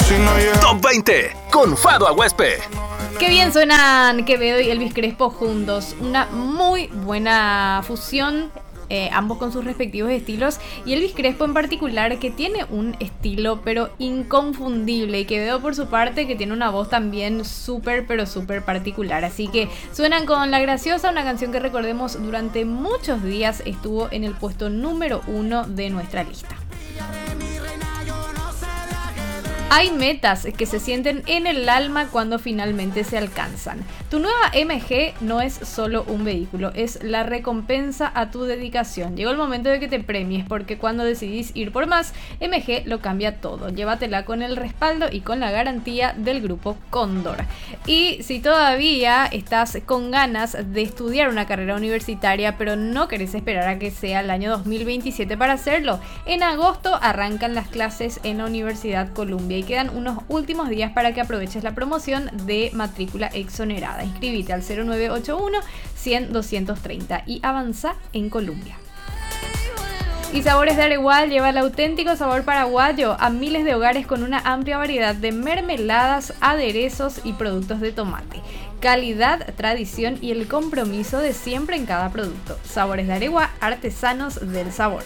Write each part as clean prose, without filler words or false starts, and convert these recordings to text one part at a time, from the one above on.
Top 20 con Fado Aguespe. Qué bien suenan Quevedo y Elvis Crespo juntos. Una muy buena fusión. Ambos con sus respectivos estilos, y Elvis Crespo en particular, que tiene un estilo pero inconfundible, y Quevedo por su parte, que tiene una voz también súper particular. Así que suenan con La Graciosa, una canción que, recordemos, durante muchos días estuvo en el puesto número 1 de nuestra lista. Hay metas que se sienten en el alma cuando finalmente se alcanzan. Tu nueva MG no es solo un vehículo, es la recompensa a tu dedicación. Llegó el momento de que te premies, porque cuando decidís ir por más, MG lo cambia todo. Llévatela con el respaldo y con la garantía del grupo Cóndor. Y si todavía estás con ganas de estudiar una carrera universitaria, pero no querés esperar a que sea el año 2027 para hacerlo, en agosto arrancan las clases en la Universidad Columbia y quedan unos últimos días para que aproveches la promoción de matrícula exonerada. Inscríbete al 0981 100 230 y avanza en Columbia. Y Sabores de Areguá lleva el auténtico sabor paraguayo a miles de hogares con una amplia variedad de mermeladas, aderezos y productos de tomate. Calidad, tradición y el compromiso de siempre en cada producto. Sabores de Areguá, artesanos del sabor.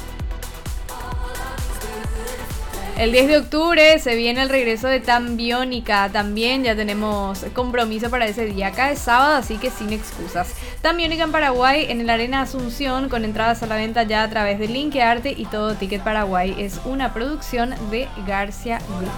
El 10 de octubre se viene el regreso de Tambiónica. También ya tenemos compromiso para ese día. Acá es sábado, así que sin excusas. Tambiónica en Paraguay, en el Arena Asunción, con entradas a la venta ya a través de Linkearte y Todo Ticket Paraguay. Es una producción de Garcia Group.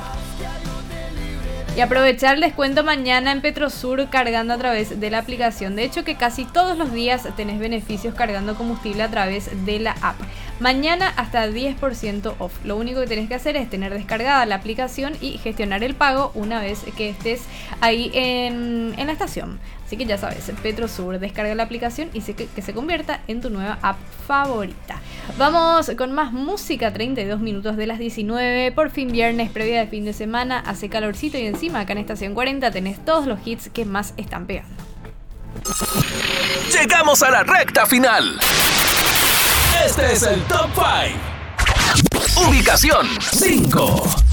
Y aprovechar el descuento mañana en Petrosur cargando a través de la aplicación. De hecho, que casi todos los días tenés beneficios cargando combustible a través de la app. Mañana hasta 10% off. Lo único que tenés que hacer es tener descargada la aplicación y gestionar el pago una vez que estés ahí en la estación. Así que ya sabes, Petrosur, descarga la aplicación y que se convierta en tu nueva app favorita. Vamos con más música, 32 minutos de las 19. Por fin viernes, previa de fin de semana, hace calorcito y encima acá en Estación 40 tenés todos los hits que más están pegando. Llegamos a la recta final. Este es el Top 5. Ubicación 5.